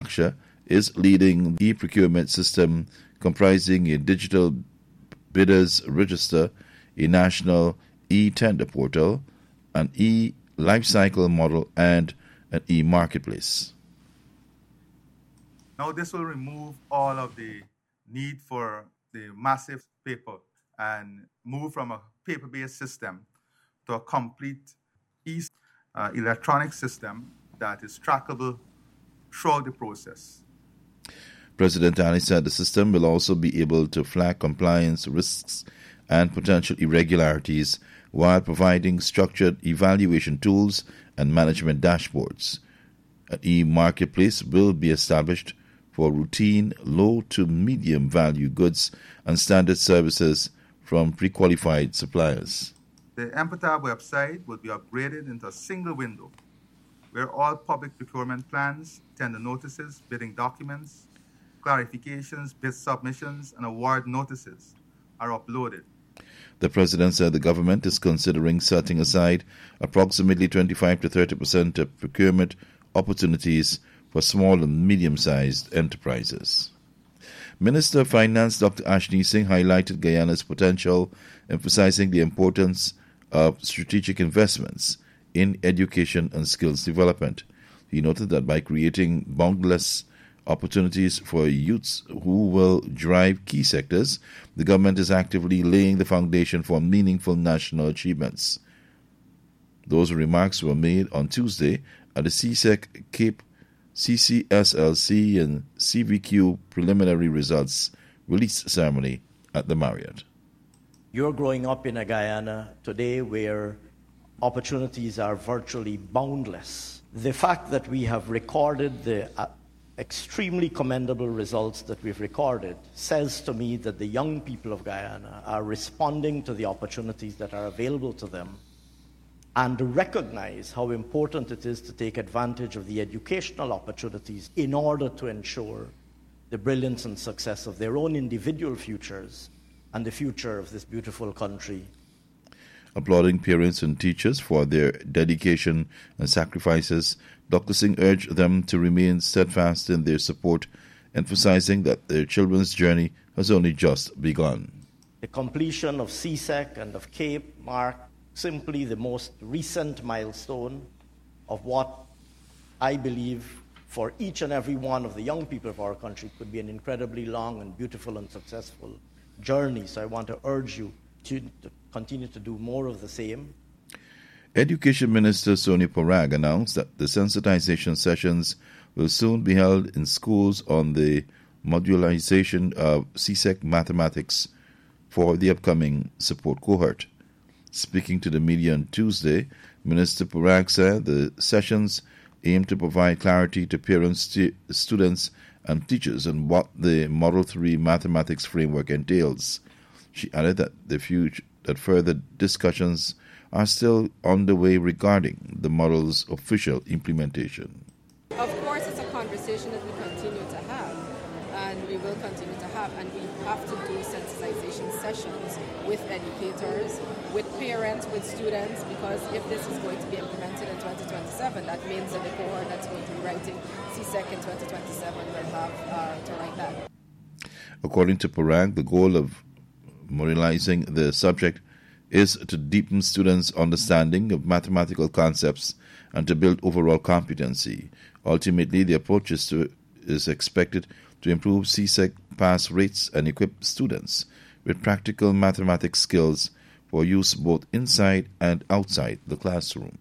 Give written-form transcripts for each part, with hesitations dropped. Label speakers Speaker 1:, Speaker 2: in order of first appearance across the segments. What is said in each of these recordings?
Speaker 1: Daksha is leading the procurement system comprising a digital bidders register, a national e-tender portal, an e-lifecycle model, and an e-marketplace.
Speaker 2: Now this will remove all of the need for the massive paper and move from a paper-based system to a complete electronic system that is trackable throughout the process.
Speaker 1: President Ali said the system will also be able to flag compliance risks and potential irregularities while providing structured evaluation tools and management dashboards. An e-marketplace will be established for routine, low to medium value goods and standard services from pre-qualified suppliers.
Speaker 2: The Empatab website will be upgraded into a single window where all public procurement plans, tender notices, bidding documents, clarifications, bid submissions, and award notices are uploaded.
Speaker 1: The president said the government is considering setting aside approximately 25 to 30% of procurement opportunities for small and medium-sized enterprises. Minister of Finance Dr. Ashni Singh highlighted Guyana's potential, emphasizing the importance of strategic investments in education and skills development. He noted that by creating boundless opportunities for youths who will drive key sectors, the government is actively laying the foundation for meaningful national achievements. Those remarks were made on Tuesday at the CSEC Cape CCSLC and CVQ preliminary results release ceremony at the Marriott.
Speaker 3: You're growing up in a Guyana today where opportunities are virtually boundless. The fact that we have recorded the extremely commendable results that we've recorded says to me that the young people of Guyana are responding to the opportunities that are available to them and recognize how important it is to take advantage of the educational opportunities in order to ensure the brilliance and success of their own individual futures and the future of this beautiful country.
Speaker 1: Applauding parents and teachers for their dedication and sacrifices, Dr. Singh urged them to remain steadfast in their support, emphasizing that their children's journey has only just begun.
Speaker 3: The completion of CSEC and of CAPE mark simply the most recent milestone of what I believe for each and every one of the young people of our country could be an incredibly long and beautiful and successful journey. So I want to urge you to continue to do more of the same.
Speaker 1: Education Minister Sonia Parag announced that the sensitization sessions will soon be held in schools on the modularization of CSEC mathematics for the upcoming support cohort. Speaking to the media on Tuesday, Minister Parag said the sessions aim to provide clarity to parents, students, and teachers on what the Model 3 mathematics framework entails. She added that further discussions are still underway regarding the model's official implementation.
Speaker 4: Of course, it's a conversation that we continue to have, and we will continue to have, and we have to do sensitization sessions with educators, with parents, with students, because if this is going to be implemented in 2027, that means that the cohort that's going to be writing CSEC in 2027 will have to write that.
Speaker 1: According to Parag, the goal of moralizing the subject is to deepen students' understanding of mathematical concepts and to build overall competency. Ultimately, the approach is expected to improve CSEC pass rates and equip students with practical mathematics skills for use both inside and outside the classroom.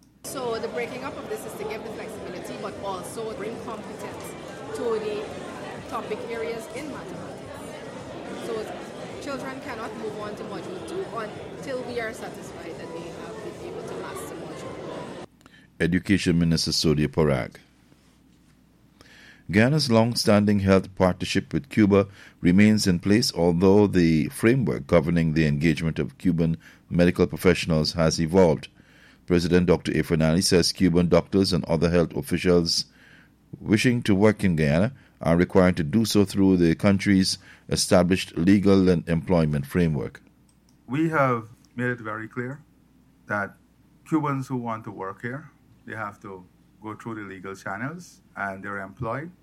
Speaker 4: So the breaking up of this is to give the flexibility, but also bring competence to the topic areas in mathematics. So children cannot move on to Module 2 until we are satisfied that they have been able to master Module 1.
Speaker 1: Education Minister Sonia Parag. Guyana's long-standing health partnership with Cuba remains in place, although the framework governing the engagement of Cuban medical professionals has evolved. President Dr. Irfaan Ali says Cuban doctors and other health officials wishing to work in Guyana are required to do so through the country's established legal and employment framework.
Speaker 2: We have made it very clear that Cubans who want to work here, they have to go through the legal channels and they're employed